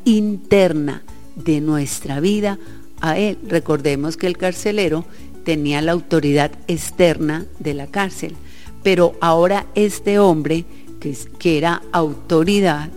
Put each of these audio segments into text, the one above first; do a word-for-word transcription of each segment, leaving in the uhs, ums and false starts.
interna de nuestra vida a Él. Recordemos que el carcelero tenía la autoridad externa de la cárcel, pero ahora este hombre, que, que era autoridad,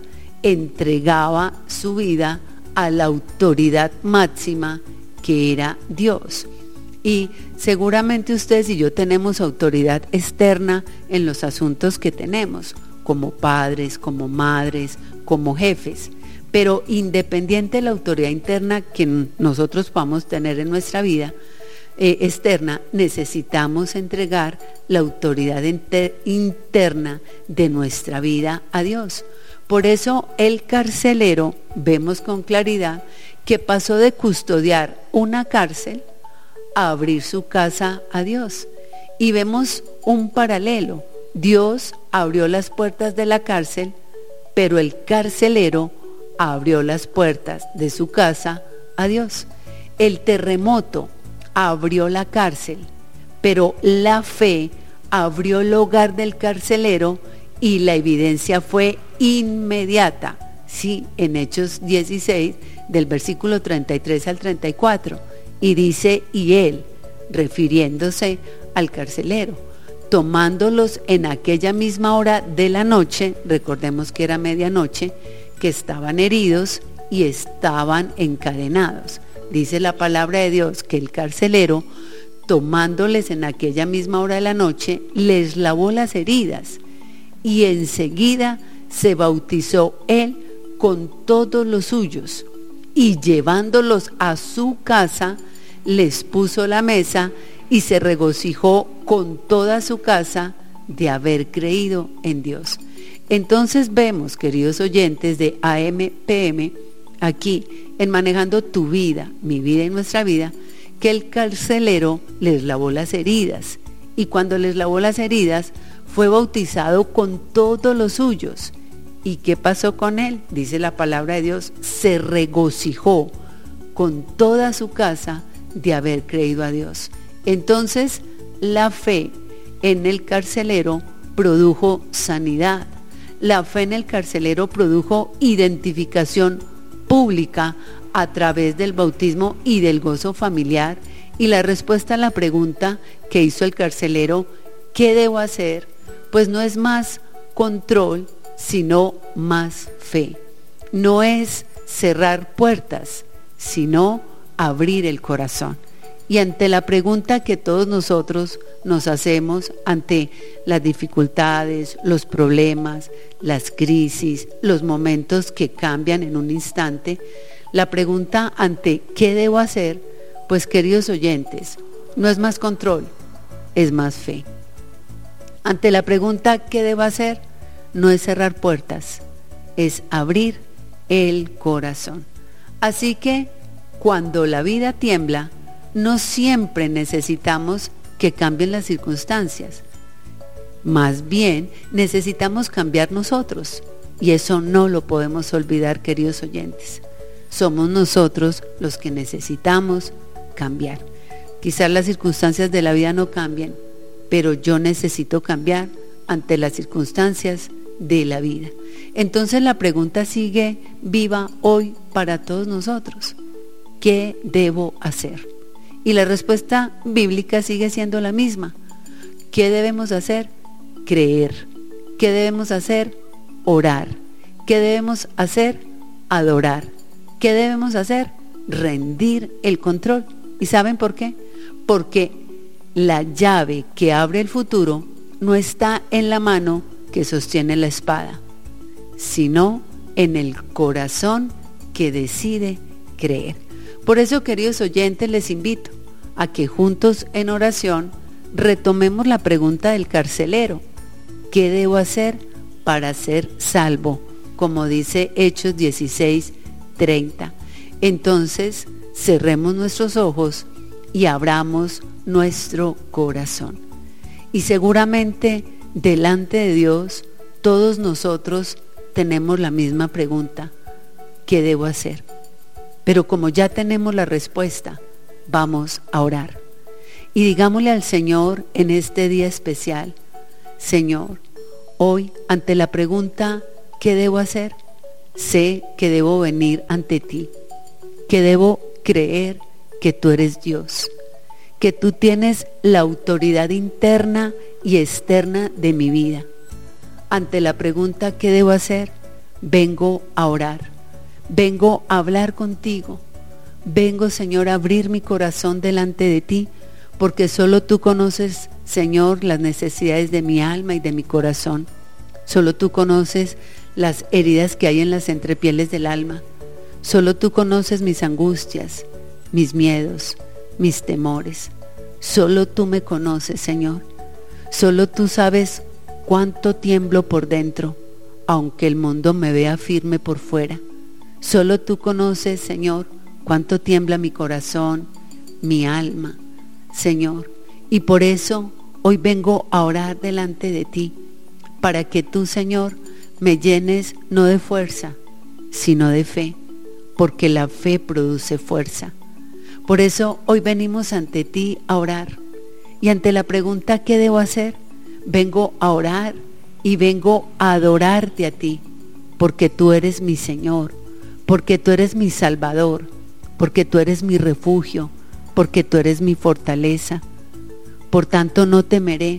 entregaba su vida a la autoridad máxima que era Dios. Y seguramente ustedes y yo tenemos autoridad externa en los asuntos que tenemos, como padres, como madres, como jefes, pero independiente de la autoridad interna que nosotros podamos tener en nuestra vida eh, externa, necesitamos entregar la autoridad inter- interna de nuestra vida a Dios. Por eso el carcelero, vemos con claridad que pasó de custodiar una cárcel a abrir su casa a Dios. Y vemos un paralelo. Dios abrió las puertas de la cárcel, pero el carcelero abrió las puertas de su casa a Dios. El terremoto abrió la cárcel, pero la fe abrió el hogar del carcelero y la evidencia fue inmediata. Sí, en Hechos dieciséis, del versículo treinta y tres al treinta y cuatro, y dice, y él, refiriéndose al carcelero, tomándolos en aquella misma hora de la noche, recordemos que era medianoche, que estaban heridos y estaban encadenados. Dice la palabra de Dios que el carcelero, tomándoles en aquella misma hora de la noche, les lavó las heridas y enseguida se bautizó él con todos los suyos y llevándolos a su casa, les puso la mesa y se regocijó con toda su casa de haber creído en Dios. Entonces vemos, queridos oyentes de A M P M, aquí en Manejando tu Vida, mi vida y nuestra vida, que el carcelero les lavó las heridas, y cuando les lavó las heridas fue bautizado con todos los suyos. ¿Y qué pasó con él? Dice la palabra de Dios, se regocijó con toda su casa de haber creído a Dios. Entonces la fe en el carcelero produjo sanidad. La fe en el carcelero produjo identificación pública a través del bautismo y del gozo familiar. Y la respuesta a la pregunta que hizo el carcelero, ¿qué debo hacer? Pues no es más control, sino más fe. No es cerrar puertas, sino abrir el corazón. Y ante la pregunta que todos nosotros nos hacemos ante las dificultades, los problemas, las crisis, los momentos que cambian en un instante, la pregunta ante ¿qué debo hacer? Pues queridos oyentes, no es más control, es más fe. Ante la pregunta ¿qué debo hacer? No es cerrar puertas, es abrir el corazón. Así que cuando la vida tiembla, no siempre necesitamos que cambien las circunstancias. Más bien, necesitamos cambiar nosotros. Y eso no lo podemos olvidar, queridos oyentes. Somos nosotros los que necesitamos cambiar. Quizás las circunstancias de la vida no cambien, pero yo necesito cambiar ante las circunstancias de la vida. Entonces la pregunta sigue viva hoy para todos nosotros. ¿Qué debo hacer? Y la respuesta bíblica sigue siendo la misma. ¿Qué debemos hacer? Creer. ¿Qué debemos hacer? Orar. ¿Qué debemos hacer? Adorar. ¿Qué debemos hacer? Rendir el control. ¿Y saben por qué? Porque la llave que abre el futuro no está en la mano que sostiene la espada, sino en el corazón que decide creer. Por eso, queridos oyentes, les invito a que juntos en oración retomemos la pregunta del carcelero. ¿Qué debo hacer para ser salvo? Como dice Hechos dieciséis, treinta. Entonces, cerremos nuestros ojos y abramos nuestro corazón. Y seguramente delante de Dios, todos nosotros tenemos la misma pregunta. ¿Qué debo hacer? Pero como ya tenemos la respuesta, vamos a orar. Y digámosle al Señor en este día especial, Señor, hoy ante la pregunta ¿qué debo hacer? sé que debo venir ante ti, que debo creer que tú eres Dios, que tú tienes la autoridad interna y externa de mi vida. Ante la pregunta ¿qué debo hacer? Vengo a orar, vengo a hablar contigo, vengo, Señor, a abrir mi corazón delante de ti, porque solo tú conoces, Señor, las necesidades de mi alma y de mi corazón. Solo tú conoces las heridas que hay en las entrepieles del alma. Solo tú conoces mis angustias, mis miedos, mis temores. Solo tú me conoces, Señor. Solo tú sabes cuánto tiemblo por dentro, aunque el mundo me vea firme por fuera. Solo tú conoces, Señor, cuánto tiembla mi corazón, mi alma, Señor. Y por eso hoy vengo a orar delante de ti, para que tú, Señor, me llenes no de fuerza, sino de fe, porque la fe produce fuerza. Por eso hoy venimos ante ti a orar, y ante la pregunta ¿qué debo hacer? Vengo a orar y vengo a adorarte a ti, porque tú eres mi Señor, porque tú eres mi Salvador, porque tú eres mi refugio, porque tú eres mi fortaleza. Por tanto no temeré,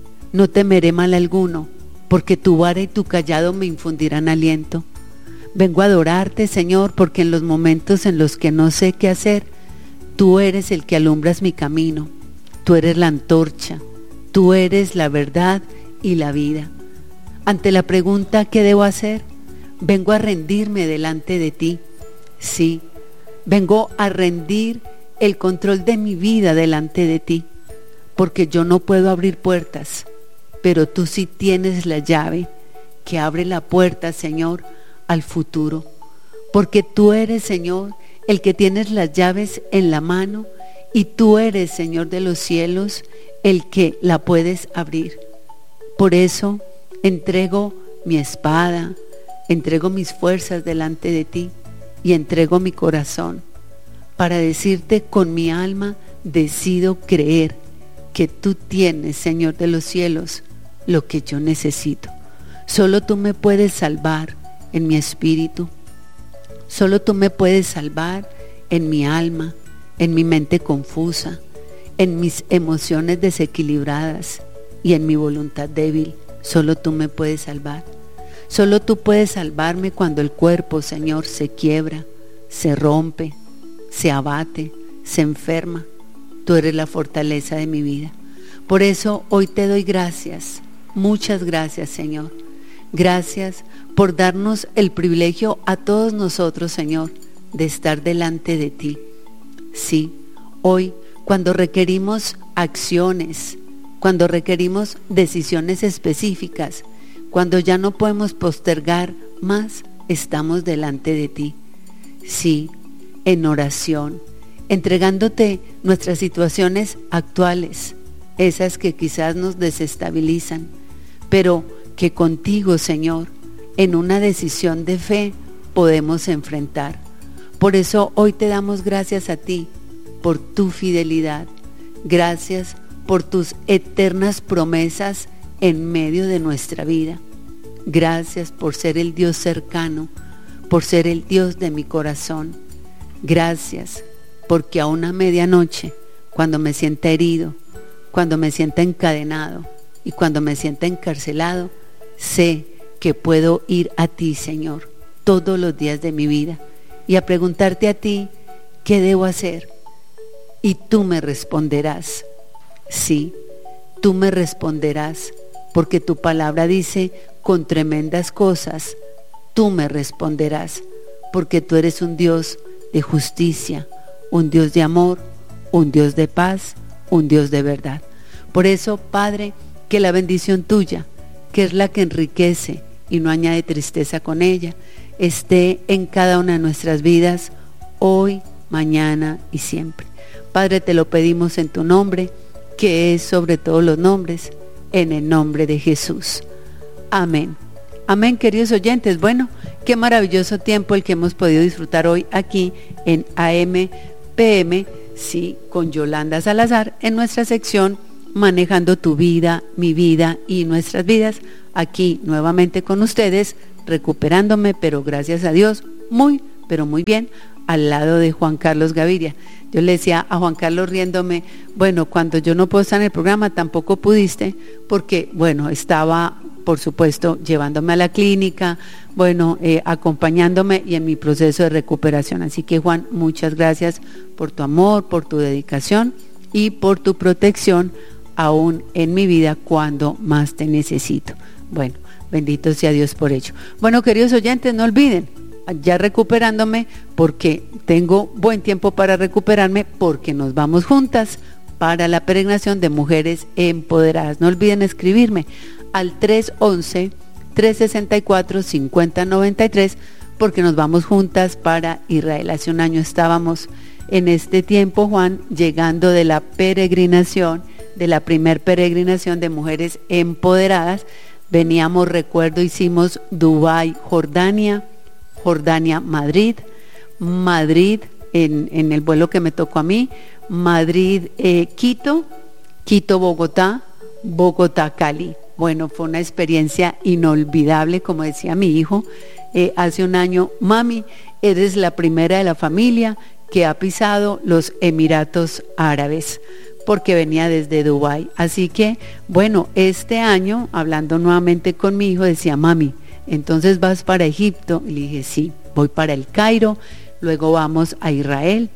no temeré mal alguno, porque tu vara y tu cayado me infundirán aliento. Vengo a adorarte, Señor, porque en los momentos en los que no sé qué hacer, tú eres el que alumbras mi camino, tú eres la antorcha, tú eres la verdad y la vida. Ante la pregunta ¿qué debo hacer? Vengo a rendirme delante de ti. Sí, vengo a rendir el control de mi vida delante de ti, porque yo no puedo abrir puertas, pero tú sí tienes la llave que abre la puerta, Señor, al futuro, porque tú eres, Señor, el que tienes las llaves en la mano, y tú eres, Señor de los cielos, el que la puedes abrir. Por eso entrego mi espada, entrego mis fuerzas delante de ti y entrego mi corazón para decirte con mi alma, decido creer que tú tienes, Señor de los cielos, lo que yo necesito. Solo tú me puedes salvar en mi espíritu, solo tú me puedes salvar en mi alma, en mi mente confusa, en mis emociones desequilibradas y en mi voluntad débil. Solo tú me puedes salvar. Solo tú puedes salvarme cuando el cuerpo, Señor, se quiebra, se rompe, se abate, se enferma. Tú eres la fortaleza de mi vida. Por eso hoy te doy gracias, muchas gracias, Señor. Gracias por darnos el privilegio a todos nosotros, Señor, de estar delante de ti. Sí, hoy cuando requerimos acciones, cuando requerimos decisiones específicas, cuando ya no podemos postergar más, estamos delante de ti. Sí, en oración, entregándote nuestras situaciones actuales, esas que quizás nos desestabilizan, pero que contigo, Señor, en una decisión de fe podemos enfrentar. Por eso hoy te damos gracias a ti por tu fidelidad. Gracias por tus eternas promesas en medio de nuestra vida. Gracias por ser el Dios cercano, por ser el Dios de mi corazón. Gracias porque a una medianoche, cuando me sienta herido, cuando me sienta encadenado y cuando me sienta encarcelado, sé que puedo ir a ti, Señor, todos los días de mi vida y a preguntarte a ti, ¿qué debo hacer? Y tú me responderás. Sí, tú me responderás, porque tu palabra dice, con tremendas cosas, tú me responderás, porque tú eres un Dios de justicia, un Dios de amor, un Dios de paz, un Dios de verdad. Por eso, Padre, que la bendición tuya, que es la que enriquece y no añade tristeza con ella, esté en cada una de nuestras vidas, hoy, mañana y siempre. Padre, te lo pedimos en tu nombre, que es sobre todos los nombres, en el nombre de Jesús. Amén. Amén, queridos oyentes. Bueno, qué maravilloso tiempo el que hemos podido disfrutar hoy aquí en A M P M, sí, con Yolanda Salazar, en nuestra sección Manejando tu vida, mi vida y nuestras vidas. Aquí nuevamente con ustedes, recuperándome, pero gracias a Dios, muy, pero muy bien, al lado de Juan Carlos Gaviria. Yo le decía a Juan Carlos riéndome, bueno, cuando yo no puedo estar en el programa, tampoco pudiste, porque, bueno, estaba, por supuesto, llevándome a la clínica, bueno, eh, acompañándome y en mi proceso de recuperación. Así que, Juan, muchas gracias por tu amor, por tu dedicación y por tu protección, aún en mi vida, cuando más te necesito. Bueno, bendito sea Dios por ello. Bueno, queridos oyentes, no olviden, ya recuperándome, porque tengo buen tiempo para recuperarme, porque nos vamos juntas para la peregrinación de mujeres empoderadas. No olviden escribirme al tres once, tres sesenta y cuatro, cincuenta noventa y tres, porque nos vamos juntas para Israel. Hace un año estábamos en este tiempo, Juan, llegando de la peregrinación, de la primer peregrinación de mujeres empoderadas. Veníamos, recuerdo, hicimos Dubái, Jordania, Jordania, Madrid, Madrid en, en el vuelo que me tocó a mí, Madrid, eh, Quito, Quito, Bogotá, Bogotá, Cali. Bueno, fue una experiencia inolvidable, como decía mi hijo eh, hace un año, mami, eres la primera de la familia que ha pisado los Emiratos Árabes, porque venía desde Dubái. Así que, bueno, este año, hablando nuevamente con mi hijo, decía, mami, entonces vas para Egipto. Y le dije, sí, voy para el Cairo, luego vamos a Israel,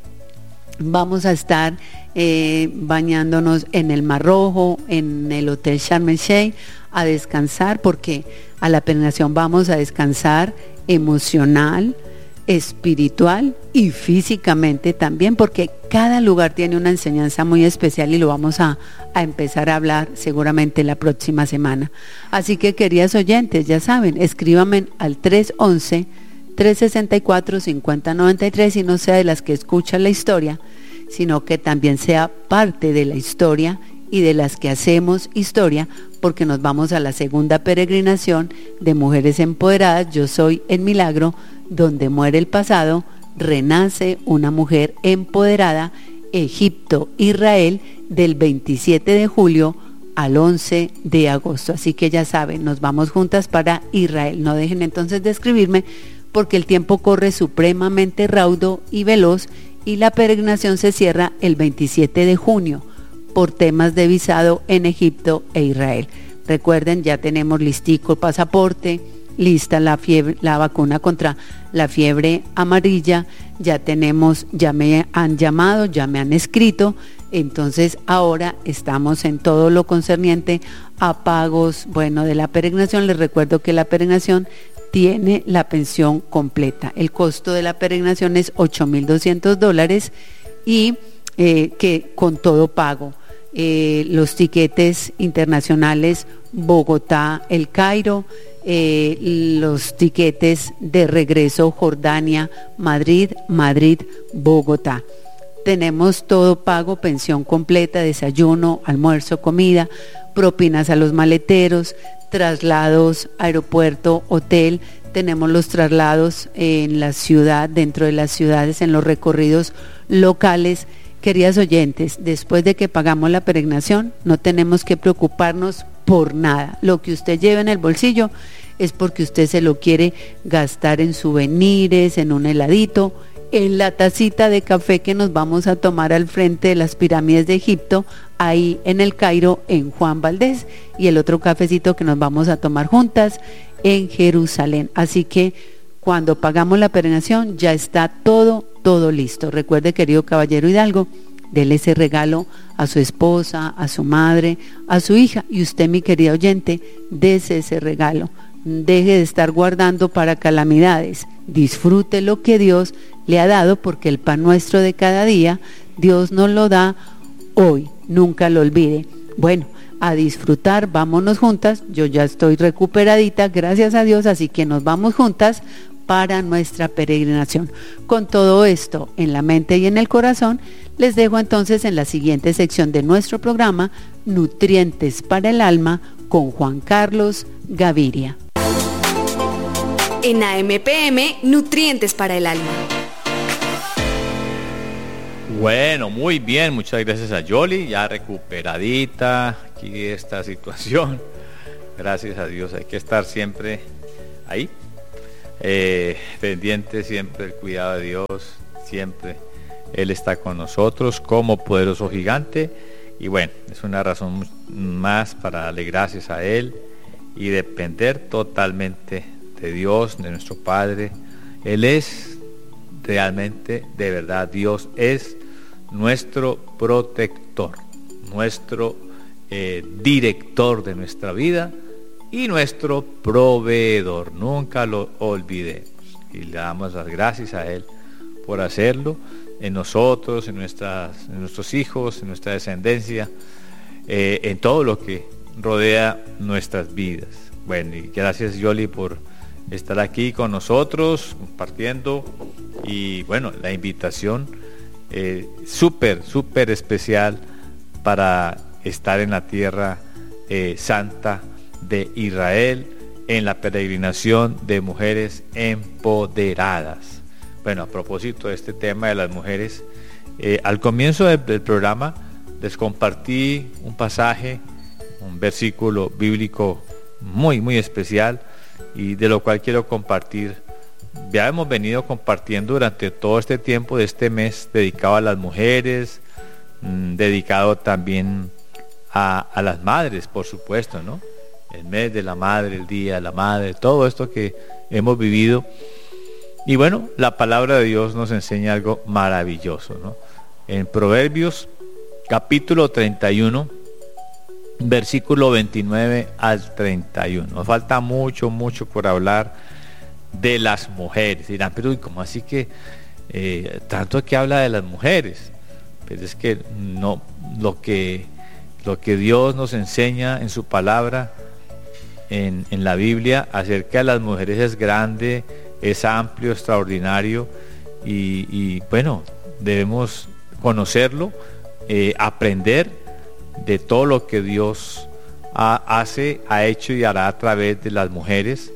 vamos a estar eh, bañándonos en el Mar Rojo, en el Hotel Sharm el Sheikh, a descansar, porque a la peregrinación vamos a descansar emocional, espiritual y físicamente también, porque cada lugar tiene una enseñanza muy especial y lo vamos a, a empezar a hablar seguramente la próxima semana. Así que, queridas oyentes, ya saben, escríbanme al tres once, tres sesenta y cuatro, cincuenta noventa y tres, y no sea de las que escuchan la historia, sino que también sea parte de la historia y de las que hacemos historia, porque nos vamos a la segunda peregrinación de mujeres empoderadas. Yo soy el milagro donde muere el pasado, renace una mujer empoderada, Egipto, Israel, del veintisiete de julio al once de agosto. Así que ya saben, nos vamos juntas para Israel. No dejen entonces de escribirme, porque el tiempo corre supremamente raudo y veloz, y la peregrinación se cierra el veintisiete de junio por temas de visado en Egipto e Israel. Recuerden, ya tenemos listico el pasaporte, lista la fiebre, la vacuna contra la fiebre amarilla, ya tenemos, ya me han llamado, ya me han escrito. Entonces ahora estamos en todo lo concerniente a pagos, bueno, de la peregrinación. Les recuerdo que la peregrinación tiene la pensión completa. El costo de la peregrinación es ocho mil doscientos dólares y eh, que con todo pago. Eh, los tiquetes internacionales Bogotá, El Cairo, eh, los tiquetes de regreso Jordania, Madrid, Madrid, Bogotá. Tenemos todo pago, pensión completa, desayuno, almuerzo, comida, propinas a los maleteros, traslados, aeropuerto, hotel. Tenemos los traslados en la ciudad, dentro de las ciudades, en los recorridos locales. Queridas oyentes, después de que pagamos la peregrinación, no tenemos que preocuparnos por nada. Lo que usted lleva en el bolsillo es porque usted se lo quiere gastar en souvenirs, en un heladito, en la tacita de café que nos vamos a tomar al frente de las pirámides de Egipto, ahí en el Cairo, en Juan Valdés, y el otro cafecito que nos vamos a tomar juntas en Jerusalén. Así que cuando pagamos la peregrinación ya está todo, todo listo. Recuerde, querido caballero hidalgo, dele ese regalo a su esposa, a su madre, a su hija, y usted, mi querida oyente, dese ese regalo. Deje de estar guardando para calamidades. Disfrute lo que Dios le ha dado, porque el pan nuestro de cada día Dios nos lo da hoy, nunca lo olvide. Bueno, a disfrutar, vámonos juntas. Yo ya estoy recuperadita, gracias a Dios, así que nos vamos juntas para nuestra peregrinación. Con todo esto en la mente y en el corazón, les dejo entonces en la siguiente sección de nuestro programa, Nutrientes para el Alma, con Juan Carlos Gaviria. En A M P M, Nutrientes para el Alma. Bueno, muy bien, muchas gracias a Yoli, ya recuperadita aquí de esta situación. Gracias a Dios, hay que estar siempre ahí, eh, pendiente siempre del cuidado de Dios, siempre Él está con nosotros como poderoso gigante. Y bueno, es una razón más para darle gracias a Él y depender totalmente de Dios, de nuestro Padre. Él es realmente, de verdad, Dios es nuestro protector, nuestro eh, director de nuestra vida y nuestro proveedor. Nunca lo olvidemos. Y le damos las gracias a Él por hacerlo en nosotros, en, nuestras, en nuestros hijos, en nuestra descendencia, eh, en todo lo que rodea nuestras vidas. Bueno, y gracias, Yoli, por estar aquí con nosotros, compartiendo. Y bueno, la invitación eh, súper, súper especial para estar en la tierra eh, santa de Israel, en la peregrinación de mujeres empoderadas. Bueno, a propósito de este tema de las mujeres, eh, al comienzo del, del programa les compartí un pasaje, un versículo bíblico muy, muy especial, y de lo cual quiero compartir. Ya hemos venido compartiendo durante todo este tiempo de este mes dedicado a las mujeres, mmm, dedicado también a, a las madres, por supuesto, ¿no? El mes de la madre, el día de la madre, todo esto que hemos vivido. Y bueno, la palabra de Dios nos enseña algo maravilloso, ¿no? En Proverbios capítulo treinta y uno, versículo veintinueve al treinta y uno. Nos falta mucho, mucho por hablar de las mujeres. Dirán, pero ¿cómo así que eh, tanto que habla de las mujeres? Pero es que no, lo que, lo que Dios nos enseña en su palabra, en, en la Biblia, acerca de las mujeres es grande, es amplio, extraordinario, y, y bueno, debemos conocerlo, eh, aprender de todo lo que Dios ha, hace, ha hecho y hará a través de las mujeres,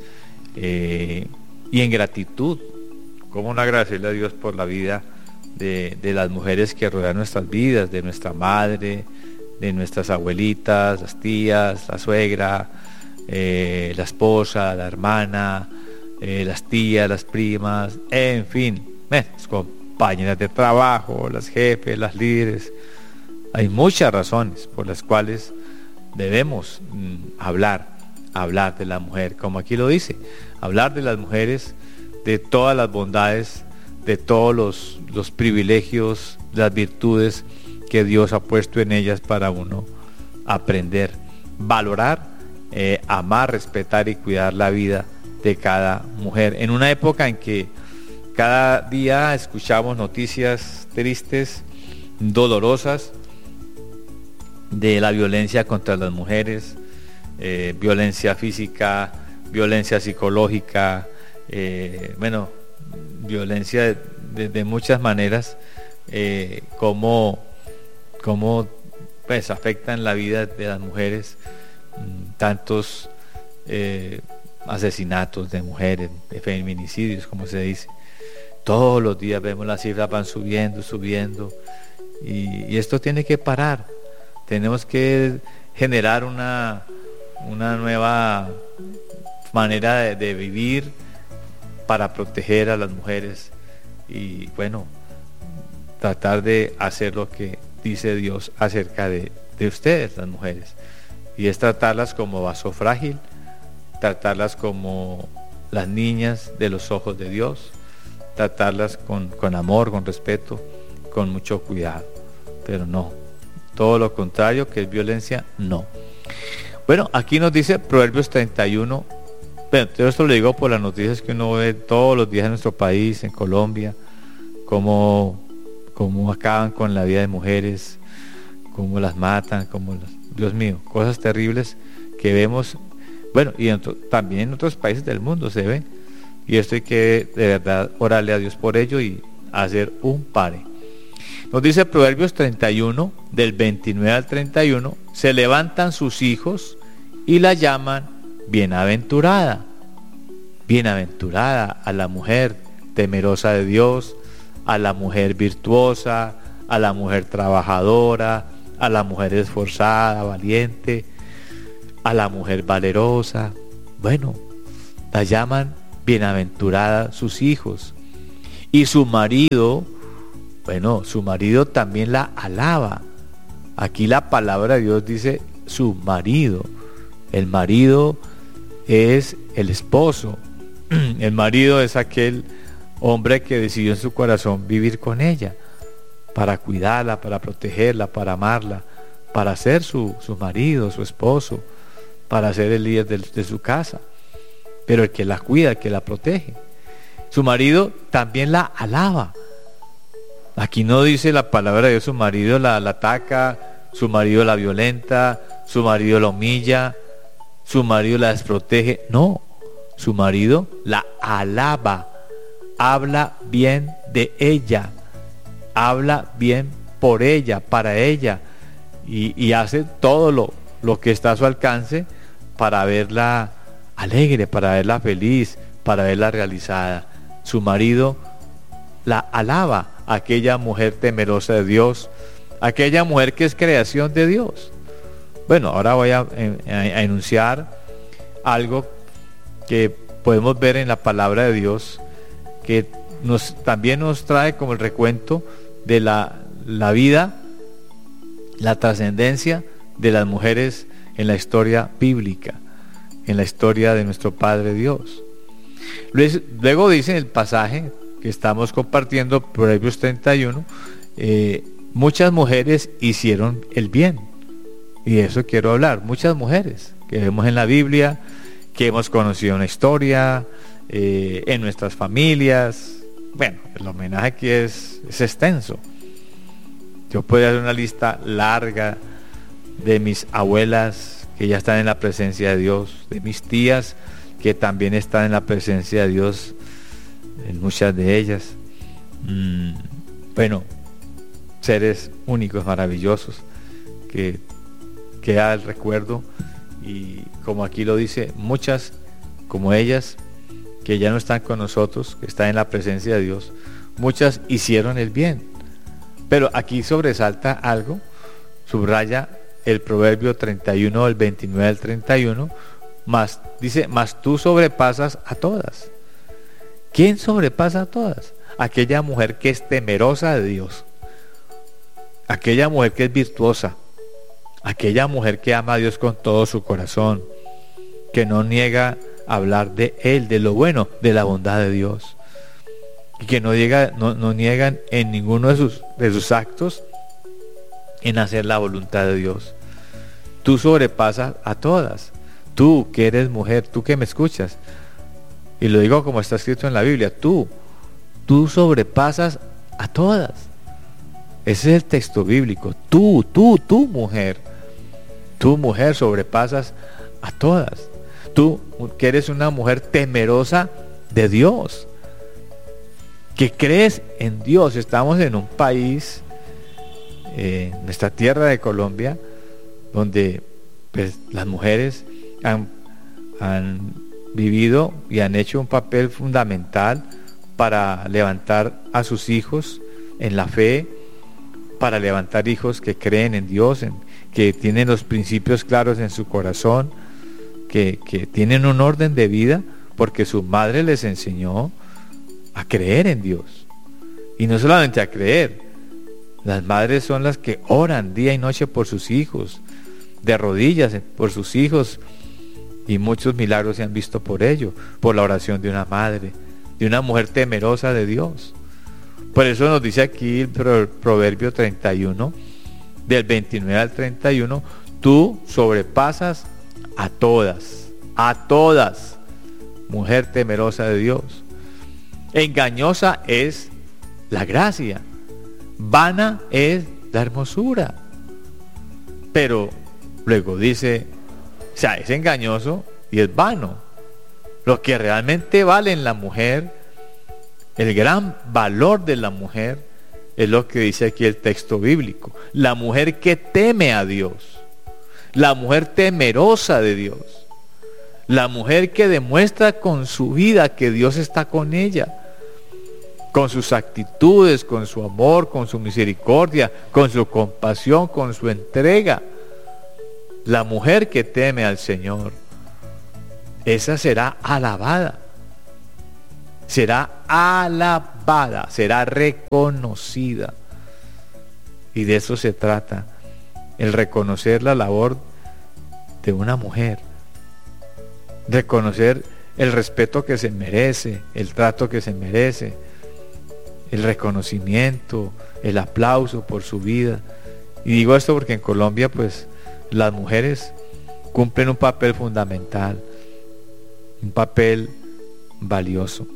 eh, y en gratitud, cómo no agradecerle a Dios por la vida de, de las mujeres que rodean nuestras vidas, de nuestra madre, de nuestras abuelitas, las tías, la suegra, eh, la esposa, la hermana, eh, las tías, las primas, en fin, eh, las compañeras de trabajo, las jefes, las líderes. Hay muchas razones por las cuales debemos mm, hablar, hablar de la mujer, como aquí lo dice, hablar de las mujeres, de todas las bondades, de todos los, los privilegios, las virtudes que Dios ha puesto en ellas para uno aprender, valorar, eh, amar, respetar y cuidar la vida de cada mujer. En una época en que cada día escuchamos noticias tristes, dolorosas, de la violencia contra las mujeres, eh, violencia física, violencia psicológica, eh, bueno, violencia de, de, de muchas maneras, eh, como, como pues afectan la vida de las mujeres, tantos eh, asesinatos de mujeres, de feminicidios, como se dice. Todos los días vemos las cifras van subiendo, subiendo, y, y esto tiene que parar. Tenemos que generar una, una nueva manera de, de vivir para proteger a las mujeres y bueno, tratar de hacer lo que dice Dios acerca de, de ustedes, las mujeres, y es tratarlas como vaso frágil, tratarlas como las niñas de los ojos de Dios, tratarlas con, con amor, con respeto, con mucho cuidado, pero no, todo lo contrario, que es violencia, no. Bueno, aquí nos dice Proverbios treinta y uno, bueno, todo esto lo digo por las noticias que uno ve todos los días en nuestro país, en Colombia, cómo, cómo acaban con la vida de mujeres, cómo las matan, cómo las, Dios mío, cosas terribles que vemos, bueno, y en, también en otros países del mundo se ven, y esto hay que de verdad orarle a Dios por ello y hacer un pare. Nos dice Proverbios treinta y uno, del veintinueve al treinta y uno, se levantan sus hijos y la llaman bienaventurada. Bienaventurada a la mujer temerosa de Dios, a la mujer virtuosa, a la mujer trabajadora, a la mujer esforzada, valiente, a la mujer valerosa. Bueno, la llaman bienaventurada sus hijos. Y su marido, bueno, su marido también la alaba. Aquí la palabra de Dios dice su marido. El marido es el esposo. El marido es aquel hombre que decidió en su corazón vivir con ella, para cuidarla, para protegerla, para amarla, para ser su, su marido, su esposo, para ser el líder de, de su casa. Pero el que la cuida, el que la protege. Su marido también la alaba. Aquí no dice la palabra de Dios, su marido la, la ataca, su marido la violenta, su marido la humilla, su marido la desprotege. No, su marido la alaba, habla bien de ella, habla bien por ella, para ella, y, y hace todo lo, lo que está a su alcance para verla alegre, para verla feliz, para verla realizada. Su marido la alaba, aquella mujer temerosa de Dios, aquella mujer que es creación de Dios. Bueno, ahora voy a, a, a enunciar algo que podemos ver en la palabra de Dios, que nos, también nos trae como el recuento de la, la vida, la trascendencia de las mujeres en la historia bíblica, en la historia de nuestro Padre Dios. Luego dice en el pasaje que estamos compartiendo, Proverbios treinta y uno, eh, muchas mujeres hicieron el bien. Y de eso quiero hablar. Muchas mujeres que vemos en la Biblia, que hemos conocido en la historia, eh, en nuestras familias. Bueno, el homenaje aquí es, es extenso. Yo puedo hacer una lista larga de mis abuelas que ya están en la presencia de Dios, de mis tías que también están en la presencia de Dios, en muchas de ellas. Mm, bueno, seres únicos, maravillosos, que queda el recuerdo, y como aquí lo dice, muchas como ellas que ya no están con nosotros, que están en la presencia de Dios, muchas hicieron el bien. Pero aquí sobresalta algo, subraya el Proverbio treinta y uno, del veintinueve al treinta y uno, más, dice, mas tú sobrepasas a todas. ¿Quién sobrepasa a todas? Aquella mujer que es temerosa de Dios, aquella mujer que es virtuosa, aquella mujer que ama a Dios con todo su corazón, que no niega hablar de Él, de lo bueno, de la bondad de Dios, y que no, llega, no, no niegan en ninguno de sus, de sus actos en hacer la voluntad de Dios. Tú sobrepasas a todas. Tú que eres mujer, tú que me escuchas, y lo digo como está escrito en la Biblia, tú, tú sobrepasas a todas. Ese es el texto bíblico. Tú, tú, tú mujer, tú mujer sobrepasas a todas. Tú que eres una mujer temerosa de Dios, que crees en Dios. Estamos en un país, eh, en nuestra tierra de Colombia, donde pues, las mujeres han, han vivido y han hecho un papel fundamental para levantar a sus hijos en la fe, para levantar hijos que creen en Dios, en, que tienen los principios claros en su corazón, que, que tienen un orden de vida porque su madre les enseñó a creer en Dios. Y no solamente a creer, las madres son las que oran día y noche por sus hijos, de rodillas por sus hijos, y muchos milagros se han visto por ello, por la oración de una madre, de una mujer temerosa de Dios. Por eso nos dice aquí el Proverbio treinta y uno, del veintinueve al treinta y uno, tú sobrepasas a todas, a todas, mujer temerosa de Dios. Engañosa es la gracia, vana es la hermosura. Pero luego dice, o sea, es engañoso y es vano. Lo que realmente vale en la mujer, el gran valor de la mujer, es lo que dice aquí el texto bíblico. La mujer que teme a Dios, la mujer temerosa de Dios, la mujer que demuestra con su vida que Dios está con ella, con sus actitudes, con su amor, con su misericordia, con su compasión, con su entrega. La mujer que teme al Señor, esa será alabada. será alabada, será reconocida. Y de eso se trata, el reconocer la labor de una mujer, reconocer el respeto que se merece, el trato que se merece, el reconocimiento, el aplauso por su vida. Y digo esto porque en Colombia pues las mujeres cumplen un papel fundamental, un papel valioso.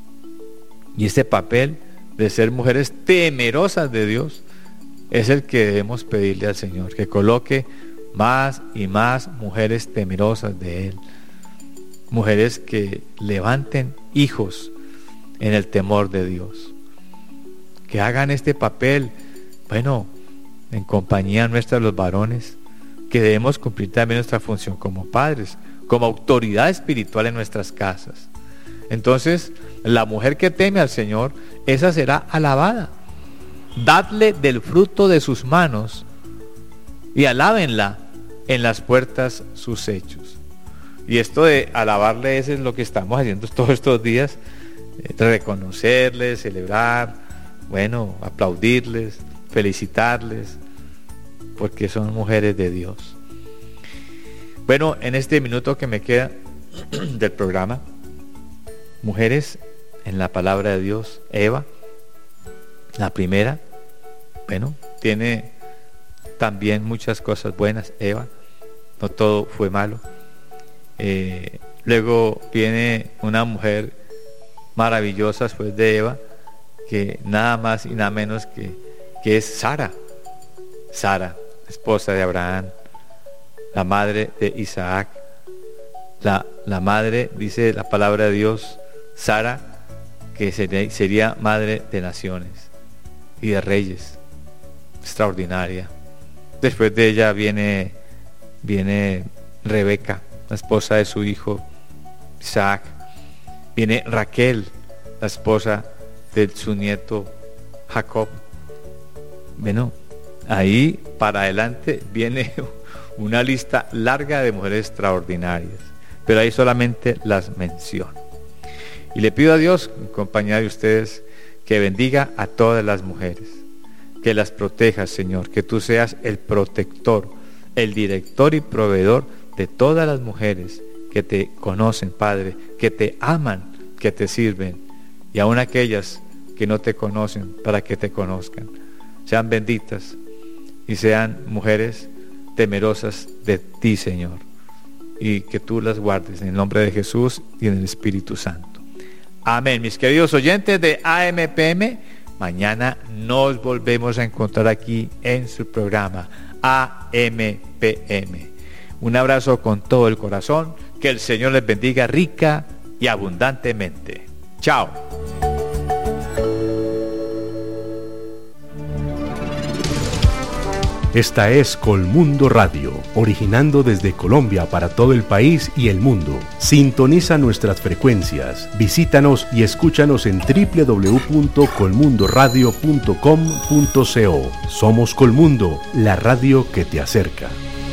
Y este papel de ser mujeres temerosas de Dios es el que debemos pedirle al Señor, que coloque más y más mujeres temerosas de Él, mujeres que levanten hijos en el temor de Dios, que hagan este papel, bueno, en compañía nuestra los varones, que debemos cumplir también nuestra función como padres, como autoridad espiritual en nuestras casas. Entonces, la mujer que teme al Señor, esa será alabada. Dadle del fruto de sus manos y alábenla en las puertas sus hechos. Y esto de alabarle, eso es lo que estamos haciendo todos estos días, eh, reconocerles, celebrar, bueno, aplaudirles, felicitarles, porque son mujeres de Dios. Bueno, en este minuto que me queda del programa, mujeres en la palabra de Dios, Eva, la primera, bueno, tiene también muchas cosas buenas, Eva, no todo fue malo. Eh, luego viene una mujer maravillosa después de Eva, que nada más y nada menos que, que es Sara, Sara, esposa de Abraham, la madre de Isaac, la, la madre, dice la palabra de Dios, Sara, que sería, sería madre de naciones y de reyes, extraordinaria. Después de ella viene, viene Rebeca, la esposa de su hijo Isaac. Viene Raquel, la esposa de su nieto Jacob. Bueno, ahí para adelante viene una lista larga de mujeres extraordinarias, pero ahí solamente las menciono. Y le pido a Dios, en compañía de ustedes, que bendiga a todas las mujeres, que las protejas, Señor, que tú seas el protector, el director y proveedor de todas las mujeres que te conocen, Padre, que te aman, que te sirven, y aun aquellas que no te conocen, para que te conozcan. Sean benditas y sean mujeres temerosas de ti, Señor, y que tú las guardes en el nombre de Jesús y en el Espíritu Santo. Amén. Mis queridos oyentes de A M P M, mañana nos volvemos a encontrar aquí en su programa A M P M. Un abrazo con todo el corazón. Que el Señor les bendiga rica y abundantemente. Chao. Esta es Colmundo Radio, originando desde Colombia para todo el país y el mundo. Sintoniza nuestras frecuencias, visítanos y escúchanos en doble u doble u doble u punto colmundo radio punto com punto co. Somos Colmundo, la radio que te acerca.